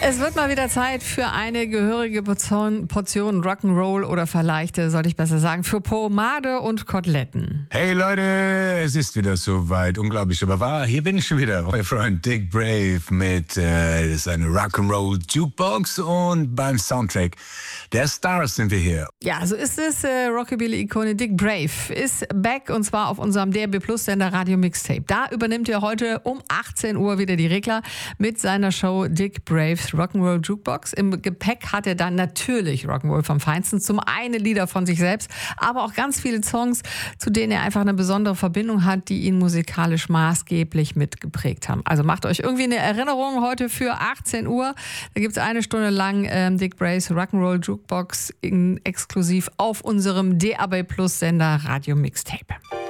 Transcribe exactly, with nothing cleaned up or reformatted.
Es wird mal wieder Zeit für eine gehörige Portion, Portion Rock'n'Roll oder Verleichte, sollte ich besser sagen, für Pomade und Koteletten. Hey Leute, es ist wieder soweit. Unglaublich, aber wahr. Hier bin ich schon wieder. Euer Freund Dick Brave mit äh, seiner Rock'n'Roll Jukebox und beim Soundtrack der Stars sind wir hier. Ja, so ist es. Äh, Rockabilly-Ikone Dick Brave ist back und zwar auf unserem D R B Plus Sender Radio Mixtape. Da übernimmt er heute um achtzehn Uhr wieder die Regler mit seiner Show Dick Braves Rock'n'Roll Jukebox. Im Gepäck hat er dann natürlich Rock'n'Roll vom Feinsten. Zum einen Lieder von sich selbst, aber auch ganz viele Songs, zu denen er einfach eine besondere Verbindung hat, die ihn musikalisch maßgeblich mitgeprägt haben. Also macht euch irgendwie eine Erinnerung heute für achtzehn Uhr. Da gibt es eine Stunde lang ähm, Dick Braves Rock'n'Roll Jukebox in, exklusiv auf unserem D R B Plus Sender Radio Mixtape.